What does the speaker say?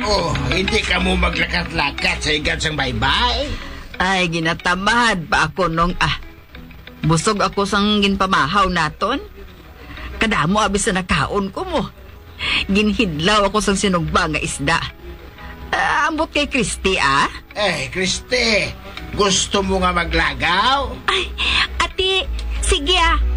Oh, hindi ka mo maglakat-lakat sa igat sang baybay. Ay, ginatamad pa ako nung busog ako sang ginpamahaw naton. Kadamo abis na nakaon ko mo. Ginhidlaw ako sang sinugba nga isda. Ambot kay Christy, Christy, gusto mo nga maglagaw? Ay, ate, sige